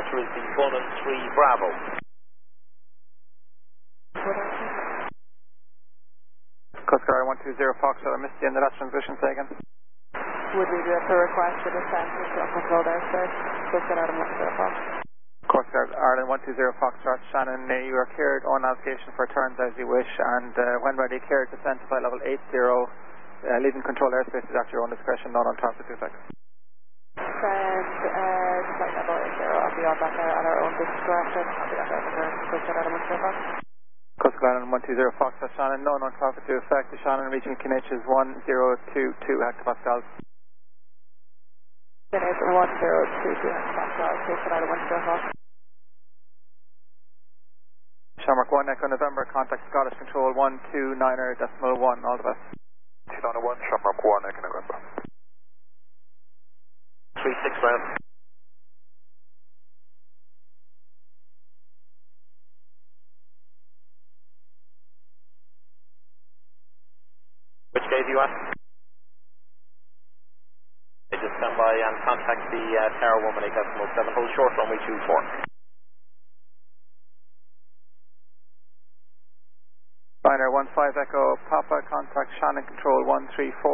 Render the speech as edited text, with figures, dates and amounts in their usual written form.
departure is the 1 and 3 Bravo. Coast Guard 120 Foxtrot, I missed the end of that transition, say again. Would we be able to request the descent into uncontrolled airspace? Coast Guard Ireland 120 Fox. Coast Guard Ireland 120 Foxtrot, Shannon, you are cleared on navigation for turns as you wish, and when ready, cleared descent to flight level 80, leaving controlled airspace is at your own discretion, not on target 2 seconds. Send to flight level 80, I'll be on that there at our own discretion. I'll be on that there, Coast Guard Ireland 120 Fox. Coast Guard Ireland 120 Foxtrot, Shannon, no non-traffic to effect, Shannon reaching QNH is 1022 hectopascals. QNH 1022 hectopascals, Coast Guard Ireland 120 Fox. Shamrock 1 Echo November, contact Scottish Control 129.1, all the best. 291, Shamrock 1 Echo November. 36 round. Which gate are you at? I just stand by and contact the Tower 118.7, hold short runway 24. Ryanair 15 Echo Papa, contact Shannon Control 134.